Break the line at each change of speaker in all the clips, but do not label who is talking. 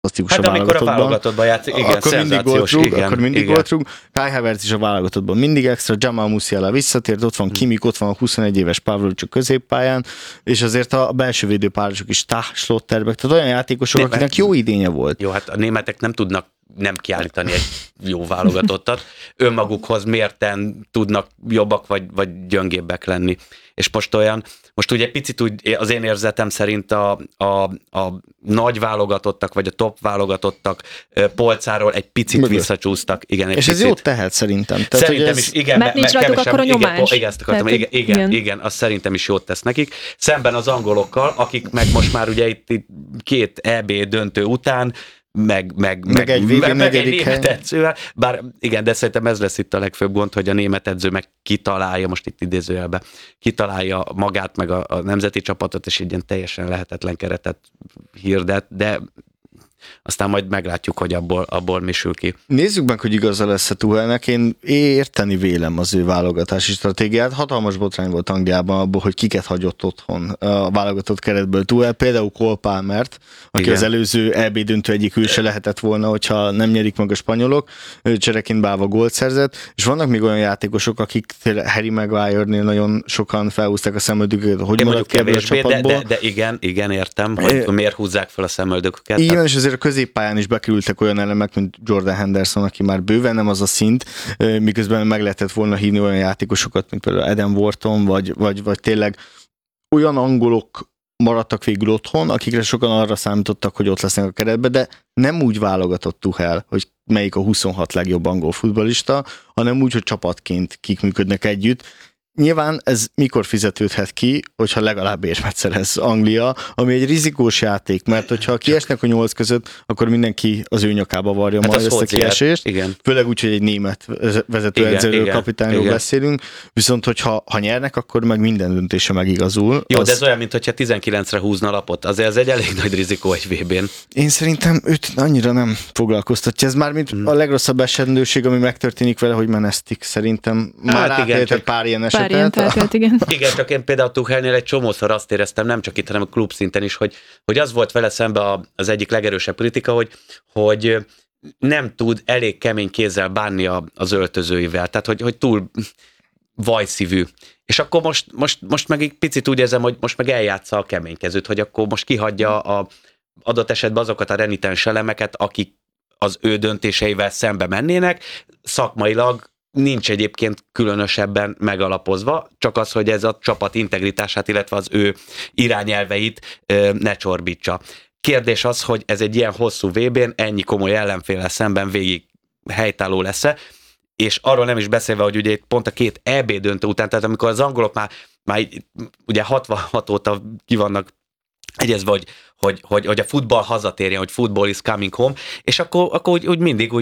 Hát amikor a válogatottban játszik, igen,
akkor mindig gólt rúg. Kai Havertz is a válogatottban mindig extra, Jamal Musiala visszatért, ott van Kimmich, ott van a 21 éves Pavlovic a középpályán, és azért a belső védőpárosok is Schlotterbeck, tehát olyan játékosok, akinek jó idénye volt.
Jó, hát a németek nem tudnak nem kiállítani egy jó válogatottat. Önmagukhoz mérten tudnak jobbak vagy gyöngébbek lenni. És most ugye picit úgy az én érzetem szerint a nagy válogatottak, vagy a top válogatottak polcáról egy picit visszacsúsztak. Igen, egy
és
picit.
Ez jót tehet szerintem. Tehát,
szerintem is, igen.
Mert nincs rajtuk akkor a nyomás.
Igen, ezt akartam, igen, azt szerintem is jót tesz nekik. Szemben az angolokkal, akik meg most már ugye itt 2 EB döntő után meg egy német edzővel, bár igen, de szerintem ez lesz itt a legfőbb gond, hogy a német edző meg kitalálja, most itt idézőjelben, kitalálja magát, meg a nemzeti csapatot, és egy ilyen teljesen lehetetlen keretet hirdet, de aztán majd meglátjuk, hogy abból mi sül ki.
Nézzük meg, hogy igaza lesz a Tuchelnek. Én érteni vélem az ő válogatási stratégiát. Hatalmas botrány volt Angliában abból, hogy kiket hagyott otthon a válogatott keretből Tuchel. Például Cole Palmert, aki igen. Az előző EB döntő egyik ülse lehetett volna, hogyha nem nyerik meg a spanyolok. Csereként bálva gólt szerzett. És vannak még olyan játékosok, akik Harry Maguire-nél nagyon sokan felhúzták a szemöldököket, hogy maradt ki ebből a csapatból.
De igen, értem, hogy miért húzzák fel a szemöldököket.
Igen, és azért a középpályán is bekerültek olyan elemek, mint Jordan Henderson, aki már bőven nem az a szint, miközben meg lehetett volna hívni olyan játékosokat, mint például Adam Wharton, vagy tényleg olyan angolok maradtak végül otthon, akikre sokan arra számítottak, hogy ott lesznek a keretbe, de nem úgy válogatott Tuchel, hogy melyik a 26 legjobb angol futballista, hanem úgy, hogy csapatként kik működnek együtt. Nyilván ez mikor fizetődhet ki, hogyha legalább érmet szerez Anglia, ami egy rizikós játék, mert hogyha kiesnek a 8 között, akkor mindenki az ő nyakába varja hát majd ezt a kiesést.
Igen.
Főleg úgy, hogy egy német vezetőedzőről, kapitányról beszélünk, viszont hogyha nyernek, akkor meg minden döntése megigazul.
Jó, de ez olyan, mintha 19-re húzna lapot. Azért ez egy elég nagy rizikó egy VB-n.
Én szerintem őt annyira nem foglalkoztatja. Ez már mint a legrosszabb esetendőség, ami megtörténik vele, hogy menesztik. Szerintem már átélt egy pár ilyen eset.
Igen.
Igen, csak én például Tuchelnél egy csomószor azt éreztem, nem csak itt, hanem a klub szinten is, hogy az volt vele szemben az egyik legerősebb kritika, hogy nem tud elég kemény kézzel bánni az öltözőivel, tehát hogy túl vajszívű. És akkor most meg egy picit úgy érzem, hogy most meg eljátsza a keménykezőt, hogy akkor most kihagyja a adott esetben azokat a renitens elemeket, akik az ő döntéseivel szembe mennének, szakmailag nincs egyébként különösebben megalapozva, csak az, hogy ez a csapat integritását, illetve az ő irányelveit ne csorbítsa. Kérdés az, hogy ez egy ilyen hosszú VB-n ennyi komoly ellenféllel szemben végig helytálló lesz-e, és arról nem is beszélve, hogy ugye pont a 2 EB döntő után, tehát amikor az angolok már ugye 66 óta ki vannak egyezve, hogy a futball hazatérjen, hogy football is coming home, és akkor úgy mindig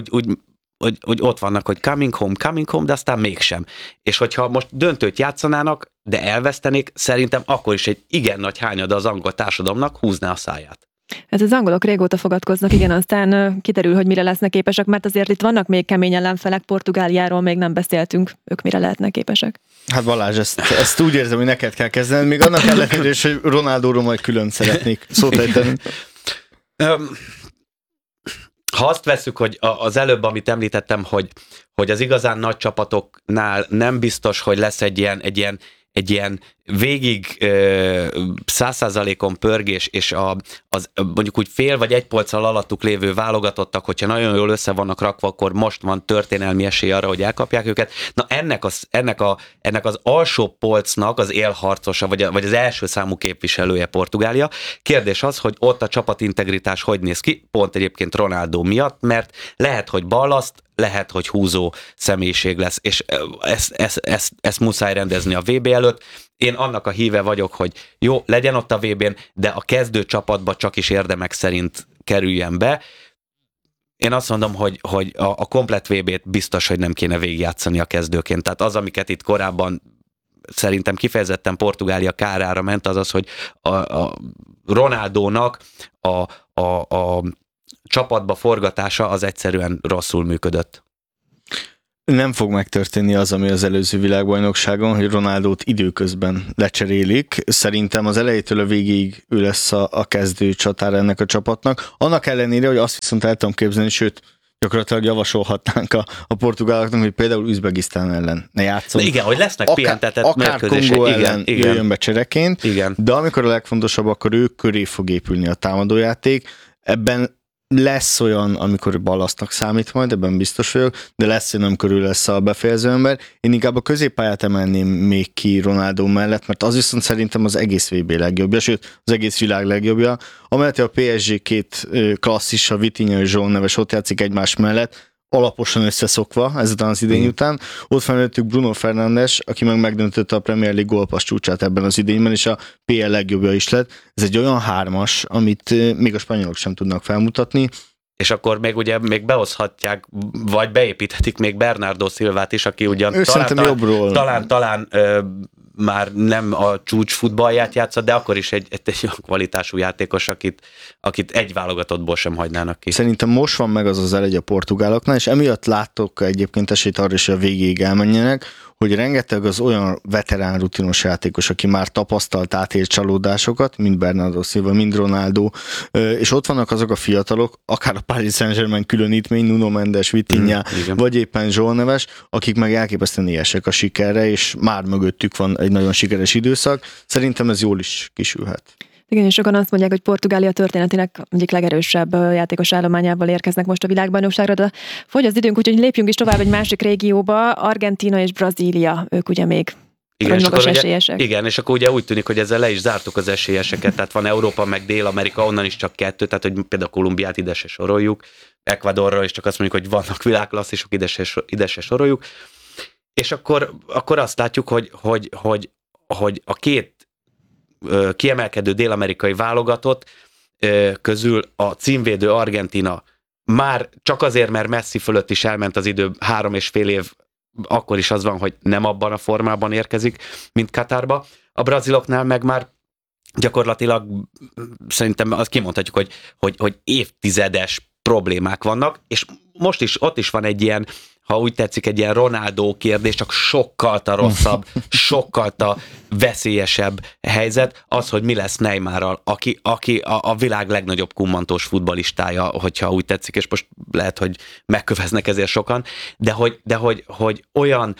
hogy ott vannak, hogy coming home, de aztán mégsem. És hogyha most döntőt játszanának, de elvesztenék, szerintem akkor is egy igen nagy hányada az angol társadalomnak húzná a száját.
Hát az angolok régóta fogadkoznak, igen, aztán kiderül, hogy mire lesznek képesek, mert azért itt vannak még kemény ellenfelek, Portugáliáról még nem beszéltünk, ők mire lehetnek képesek.
Hát Balázs, ezt úgy érzem, hogy neked kell kezdened, még annak ellenére is, hogy Ronaldóról majd külön szeretnék szót ejteni.
Ha azt veszük, hogy az előbb, amit említettem, hogy az igazán nagy csapatoknál nem biztos, hogy lesz egy ilyen végig 100%-on pörgés, és az mondjuk úgy fél vagy egy polccal alattuk lévő válogatottak, hogyha nagyon jól össze vannak rakva, akkor most van történelmi esély arra, hogy elkapják őket. Na ennek az alsó polcnak az élharcosa, vagy az első számú képviselője Portugália. Kérdés az, hogy ott a csapatintegritás hogy néz ki, pont egyébként Ronaldo miatt, mert lehet, hogy ballaszt, lehet, hogy húzó személyiség lesz, és ezt muszáj rendezni a VB előtt. Én annak a híve vagyok, hogy jó, legyen ott a VB-n, de a kezdő csapatba csak is érdemek szerint kerüljen be. Én azt mondom, hogy a komplett VB-t biztos, hogy nem kéne végigjátszani a kezdőként. Tehát az, amiket itt korábban szerintem kifejezetten Portugália kárára ment, az, hogy a Ronaldónak a csapatba forgatása az egyszerűen rosszul működött.
nem fog megtörténni az, ami az előző világbajnokságon, hogy Ronaldót időközben lecserélik. Szerintem az elejétől a végéig ő lesz a kezdő csatára ennek a csapatnak. Annak ellenére, hogy azt viszont el tudom képzelni, sőt, gyakorlatilag javasolhatnánk a portugáloknak, hogy például Üzbegisztán ellen ne játszom.
Igen, hogy lesznek pihentetett
akár Kongó ellen jöjjön be csereként,
igen.
De amikor a legfontosabb, akkor ők köré fog épülni a támadójáték. Ebben lesz olyan, amikor balasztnak számít majd, ebben biztos vagyok, de lesz olyan, amikor ő lesz a befejező ember. Én inkább a középpályát emelném még ki Ronaldo mellett, mert az viszont szerintem az egész VB legjobbja, sőt, az egész világ legjobbja. Amellett a PSG két klasszis, a Vitinha és Zsón neves ott játszik egymás mellett, alaposan összeszokva ezután az idény után. Ott felnőttük Bruno Fernandes, aki megdöntötte a Premier League gólpassz csúcsát ebben az idényben, és a PL legjobbja is lett. Ez egy olyan hármas, amit még a spanyolok sem tudnak felmutatni.
És akkor még behozhatják, vagy beépíthetik még Bernardo Silvát is, aki ugyan talán már nem a csúcs futballját játszott, de akkor is egy olyan kvalitású játékos, akit egy válogatottból sem hagynának ki.
Szerintem most van meg az elegy a portugáloknál, és emiatt láttok egyébként esélyt arra is, hogy a végéig elmenjenek, hogy rengeteg az olyan veterán rutinos játékos, aki már tapasztalt átélt csalódásokat, mint Bernardo Silva, mint Ronaldo, és ott vannak azok a fiatalok, akár a Paris Saint-Germain különítmény, Nuno Mendes, Vitinha, vagy éppen Zsól neves, akik meg elképesztően éhesek a sikerre, és már mögöttük van egy nagyon sikeres időszak. Szerintem ez jól is kisülhet.
Igen, és sokan azt mondják, hogy Portugália történetének egyik legerősebb játékos állományával érkeznek most a világbajnokságra, de fogy az időnk, úgyhogy lépjünk is tovább egy másik régióba, Argentína és Brazília, ők ugye még magas esélyesek.
Igen, és akkor ugye úgy tűnik, hogy ezzel le is zártuk az esélyeseket, tehát van Európa, meg Dél-Amerika, onnan is csak 2, tehát hogy például Kolumbiát ide se soroljuk, Ecuadorra is csak azt mondjuk, hogy vannak világklasszisok, ide se soroljuk, és akkor azt látjuk, hogy a két kiemelkedő dél-amerikai válogatott közül a címvédő Argentína már csak azért, mert Messi fölött is elment az idő 3,5 év, akkor is az van, hogy nem abban a formában érkezik, mint Katarba. A braziloknál meg már gyakorlatilag szerintem azt kimondhatjuk, hogy évtizedes problémák vannak, és most is ott is van egy ilyen, ha úgy tetszik, egy ilyen Ronaldo kérdés, csak sokkal rosszabb, sokkal veszélyesebb helyzet, az, hogy mi lesz Neymarral, aki a világ legnagyobb kummantós futballistája, hogyha úgy tetszik, és most lehet, hogy megköveznek ezért sokan, de hogy olyan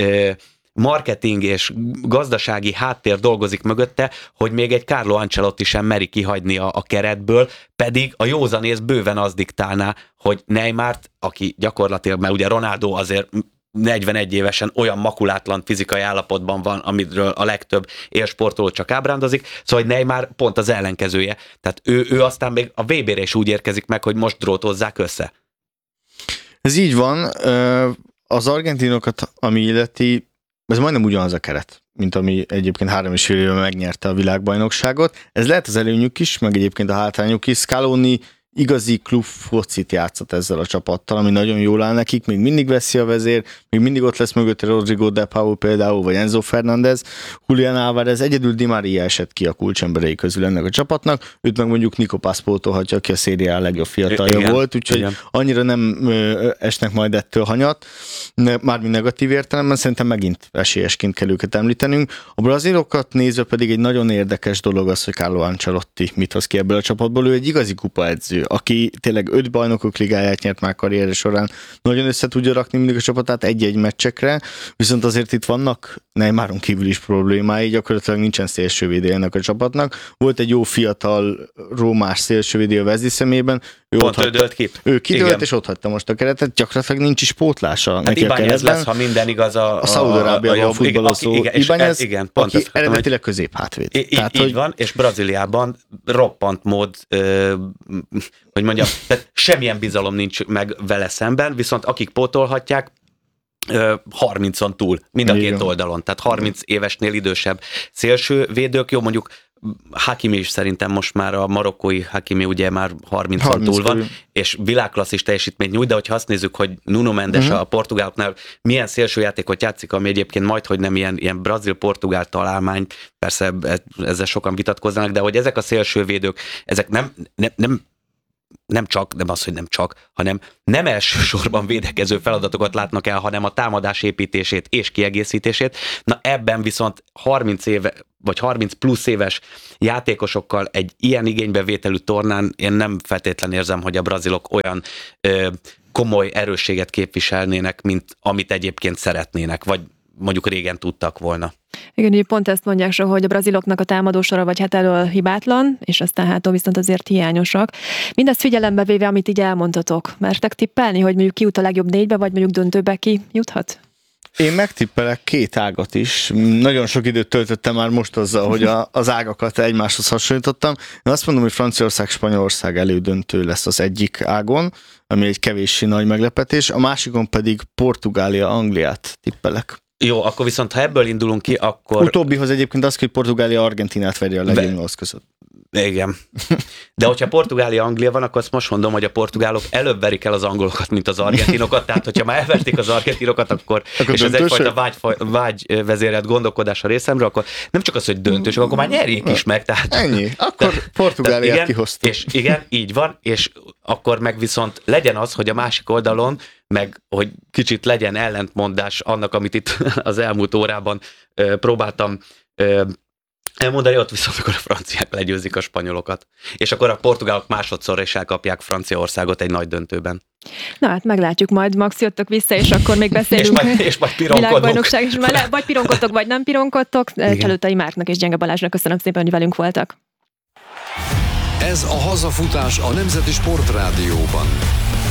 marketing és gazdasági háttér dolgozik mögötte, hogy még egy Carlo Ancelotti sem meri kihagyni a keretből, pedig a józanész bőven az diktálná, hogy Neymart, aki gyakorlatilag, mert ugye Ronaldo azért 41 évesen olyan makulátlan fizikai állapotban van, amiről a legtöbb élsportoló csak ábrándozik, szóval hogy Neymar pont az ellenkezője. Tehát ő aztán még a VB-re is úgy érkezik meg, hogy most drótozzák össze.
Ez így van. Az argentinokat, ami illeti, ez majdnem ugyanaz a keret, mint ami egyébként 3,5 éve megnyerte a világbajnokságot. Ez lehet az előnyük is, meg egyébként a hátrányuk is. Scaloni igazi klub focit játszott ezzel a csapattal, ami nagyon jól áll nekik, még mindig veszi a vezér, még mindig ott lesz mögötte Rodrigo de Paul például, vagy Enzo Fernández, Julián Álvarez, egyedül Di Maria esett ki a kulcsemberei közül ennek a csapatnak, őt meg mondjuk Nico Paz pótolhatja, aki a Serie A legjobb fiatalja volt, úgyhogy annyira nem esnek majd ettől hanyat, mármint negatív értelemben, szerintem megint esélyesként kell őket említenünk. A brazilokat nézve pedig egy nagyon érdekes dolog az, hogy Carlo Ancelotti mit hoz ki ebből a csapatból, ő egy igazi kupaedző, aki tényleg 5 bajnokok ligáját nyert már karrierje során, nagyon össze tudja rakni mindig a csapatát egy-egy meccsekre, viszont azért itt vannak Neymaron kívül is problémái, gyakorlatilag nincsen szélsővédő ennek a csapatnak. Volt egy jó fiatal rómás szélsővédő a Vezdi szemében, ő kidőlt, és ott hagyta most a keretet, gyakorlatilag nincs is pótlása
hát
neki a keretben.
Lesz, ha minden igaz
a Szaúd-Arábiában futballozó Ibáñez, aki eredetileg középhátvéd.
Így van, és Brazíliában roppant mód, hogy mondjam, tehát semmilyen bizalom nincs meg vele szemben, viszont akik pótolhatják, 30-on túl, mind a két oldalon, tehát 30 évesnél idősebb szélsővédők, jó, mondjuk Hakimi is szerintem most már a marokkói Hakimi ugye már 30-on túl van, és világklasszis teljesítményt nyújt, de hogyha azt nézzük, hogy Nuno Mendes a portugáloknál milyen szélsőjátékot játszik, ami egyébként majdhogy nem ilyen brazil-portugál találmány, persze ezzel sokan vitatkoznak, de hogy ezek a szélsővédők, ezek nem hanem nem elsősorban védekező feladatokat látnak el, hanem a támadás építését és kiegészítését. Na ebben viszont 30 éve vagy 30 plusz éves játékosokkal egy ilyen igénybevételű tornán én nem feltétlenül érzem, hogy a brazilok olyan komoly erősséget képviselnének, mint amit egyébként szeretnének, vagy mondjuk régen tudtak volna.
Igen, ugye pont ezt mondják so, hogy a braziloknak a támadósora vagy hát elől hibátlan, és aztán hátul viszont azért hiányosak. Mindezt figyelembe véve, amit így elmondhatok, mertek tippelni, hogy mondjuk ki jut a legjobb 4-be, vagy mondjuk döntőbe ki juthat?
Én megtippelek 2 ágat is. Nagyon sok időt töltöttem már most azzal, hogy az ágakat egymáshoz hasonlítottam. Én azt mondom, hogy Franciaország-Spanyolország elődöntő lesz az egyik ágon, ami egy kevéssé nagy meglepetés, a másikon pedig Portugália-Angliát tippelek.
Jó, akkor viszont ha ebből indulunk ki, akkor...
Utóbbihoz egyébként az, hogy Portugália-Argentinát verje a legjobb 8 között.
Igen. De hogyha Portugália-Anglia van, akkor azt most mondom, hogy a portugálok előbb verik el az angolokat, mint az argentinokat, tehát hogyha már elverték az argentinokat, akkor és ez egyfajta vágyvezérelt gondolkodás a részemről, akkor nem csak az, hogy döntősök, akkor már nyerjék is meg. Tehát,
ennyi. Akkor Portugáliát kihoztuk.
És igen, így van, és akkor meg viszont legyen az, hogy a másik oldalon, meg hogy kicsit legyen ellentmondás annak, amit itt az elmúlt órában próbáltam elmondani, ott viszont akkor a franciák legyőzik a spanyolokat. És akkor a portugálok másodszor is elkapják Franciaországot egy nagy döntőben.
Na hát meglátjuk majd, Max, jöttök vissza, és akkor még beszélünk.
és majd pironkodunk.
Világbajnokság, és majd vagy pironkodtok, vagy nem pironkodtok. Cselőtei Márknak és Gyenge Balázsnak köszönöm szépen, hogy velünk voltak.
Ez a hazafutás a Nemzeti Sportrádióban.